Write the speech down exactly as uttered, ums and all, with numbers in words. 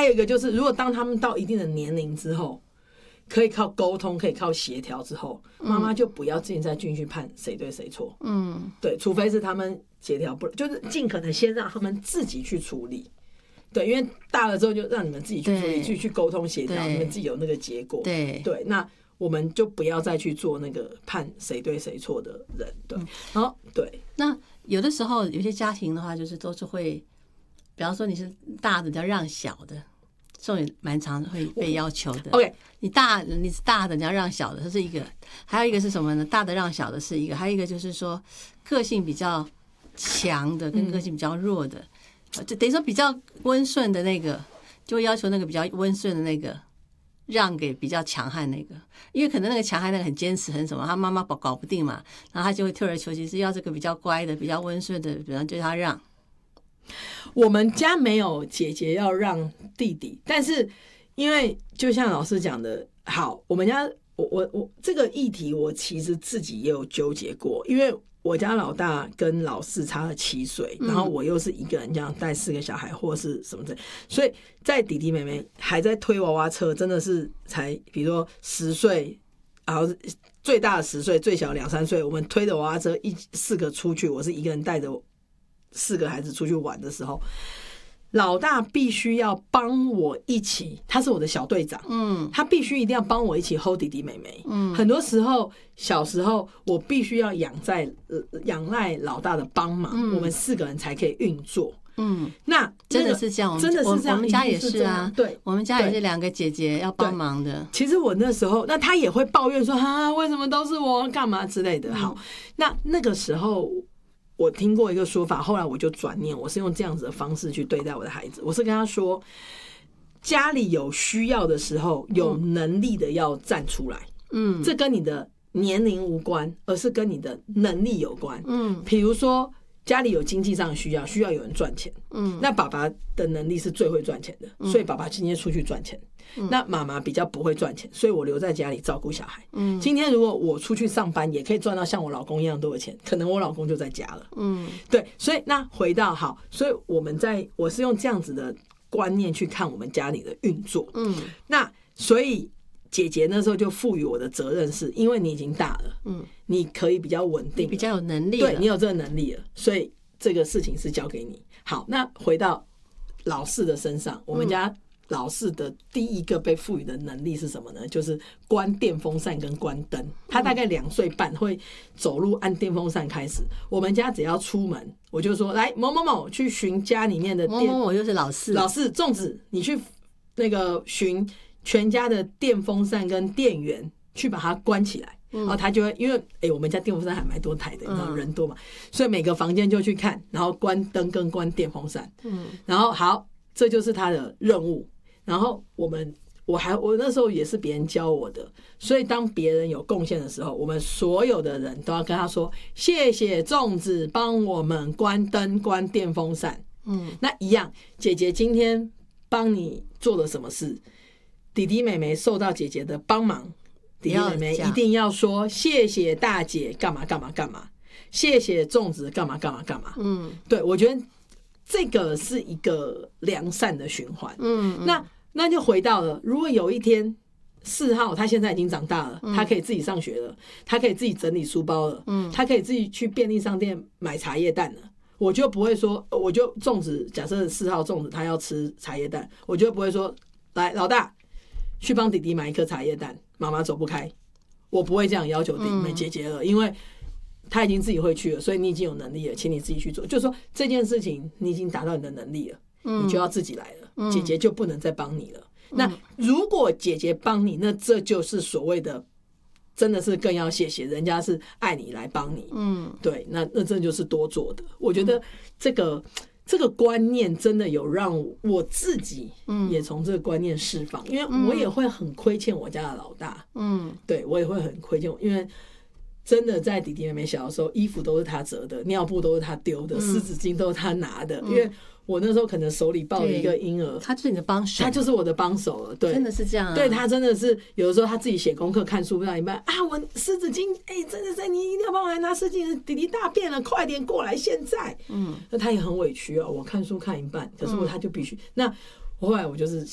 还有一个就是，如果当他们到一定的年龄之后，可以靠沟通，可以靠协调之后，妈妈就不要自己再进去判谁对谁错。嗯，对，除非是他们协调不，就是尽可能先让他们自己去处理。对，因为大了之后就让你们自己去处理，去去沟通协调，你们自己有那个结果。 对对，那我们就不要再去做那个判谁对谁错的人。对，嗯、然后对， 那有的时候有些家庭的话，就是都是会，比方说你是大的要让小的。这种也蛮常会被要求的。 OK， 你大你是大的，你要让小的，这是一个；还有一个是什么呢？大的让小的是一个，还有一个就是说个性比较强的跟个性比较弱的，嗯、就等于说比较温顺的那个，就会要求那个比较温顺的那个让给比较强悍那个，因为可能那个强悍那个很坚持很什么，他妈妈搞不定嘛，然后他就会退而求其次，要这个比较乖的、比较温顺的，比方就他让。 我们家没有姐姐要让弟弟，但是因为就像老师讲的，好，我们家我我我这个议题，我其实自己也有纠结过，因为我家老大跟老四差了七岁，然后我又是一个人这样带四个小孩或是什么的，所以在弟弟妹妹还在推娃娃车，真的是才比如说十岁，然后最大的十岁，最小两三岁，我们推着娃娃车一四个出去，我是一个人带着四个孩子出去玩的时候，老大必须要帮我一起，他是我的小队长，嗯，他必须一定要帮我一起 hold 弟弟妹妹，嗯，很多时候小时候我必须要仰在仰赖老大的帮忙，嗯，我们四个人才可以运作。嗯，那、那个、 真的是这样， 真的是这样， 我们家也是啊， 对， 我们家也是两个姐姐要帮忙的。 其实我那时候，那他也会抱怨说，哈，为什么都是我干嘛之类的。好，那那个时候。我听过一个说法，后来我就转念，我是用这样子的方式去对待我的孩子。我是跟他说，家里有需要的时候，有能力的要站出来。嗯，这跟你的年龄无关，而是跟你的能力有关。嗯，比如说家里有经济上的需要，需要有人赚钱。嗯，那爸爸的能力是最会赚钱的，所以爸爸今天出去赚钱。那妈妈比较不会赚钱，所以我留在家里照顾小孩。嗯，今天如果我出去上班，也可以赚到像我老公一样多的钱，可能我老公就在家了。嗯，对，所以那回到好，所以我们在我是用这样子的观念去看我们家里的运作。嗯，那所以姐姐那时候就赋予我的责任是，因为你已经大了，嗯，你可以比较稳定， 比较有能力了， 对，你有这个能力了，所以这个事情是交给你。好，那回到老四的身上，我们家、嗯。老四的第一个被赋予的能力是什么呢？就是关电风扇跟关灯。他大概两岁半会走路按电风扇开始。我们家只要出门，我就说来某某某去寻家里面的电。 某某某就是老四。 老四粽子，你去那个寻全家的电风扇跟电源，去把它关起来。然后他就会因为哎、欸，我们家电风扇还蛮多台的，你知道人多嘛，所以每个房间就去看，然后关灯跟关电风扇。嗯，然后好，这就是他的任务。然后我们，我还我那时候也是别人教我的，所以当别人有贡献的时候，我们所有的人都要跟他说：“谢谢粽子帮我们关灯、关电风扇。”嗯，那一样，姐姐今天帮你做了什么事，弟弟妹妹受到姐姐的帮忙，弟弟妹妹一定要说：“谢谢大姐干嘛干嘛干嘛，谢谢粽子干嘛干嘛干嘛。”嗯，对，我觉得这个是一个良善的循环。嗯，那。那就回到了，如果有一天四号他现在已经长大了，嗯、他可以自己上学了，他可以自己整理书包了，嗯，他可以自己去便利商店买茶叶蛋了，我就不会说，我就粽子，假设四号粽子他要吃茶叶蛋，我就不会说，来老大去帮弟弟买一颗茶叶蛋，妈妈走不开，我不会这样要求弟妹姐姐了，因为他已经自己会去了，所以你已经有能力了，请你自己去做，就是说这件事情你已经达到你的能力了，你就要自己来了。姐姐就不能再帮你了。嗯、那如果姐姐帮你，那这就是所谓的，真的是更要谢谢人家是爱你来帮你。嗯，对，那那这就是多做的。我觉得这个、嗯、这个观念真的有让我自己也从这个观念释放，因为我也会很亏欠我家的老大。嗯，对我也会很亏欠，因为。真的在弟弟妹妹小的时候，衣服都是他折的，尿布都是他丢的，湿纸巾都是他拿的。嗯、因为我那时候可能手里抱了一个婴儿， 他就是你的帮手， 他就是我的帮手了。对， 真的是这样、啊。 对他真的是有的时候他自己写功课看书不到一半啊，我湿纸巾，哎、欸，真的是你一定要帮我来拿湿纸巾，弟弟大便了，快点过来，现在。嗯，那他也很委屈哦。我看书看一半，可是我他就必须、嗯、那。后来我就是